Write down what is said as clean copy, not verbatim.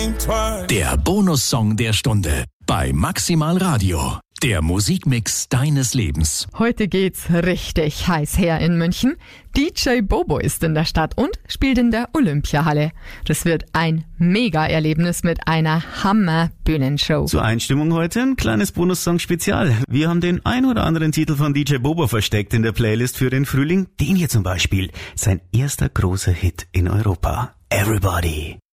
Der Bonussong der Stunde bei Maximal Radio. Der Musikmix deines Lebens. Heute geht's richtig heiß her in München. DJ Bobo ist in der Stadt und spielt in der Olympiahalle. Das wird ein Mega-Erlebnis mit einer Hammer-Bühnenshow. Zur Einstimmung heute ein kleines Bonussong-Spezial. Wir haben den ein oder anderen Titel von DJ Bobo versteckt in der Playlist für den Frühling. Den hier zum Beispiel. Sein erster großer Hit in Europa. Everybody.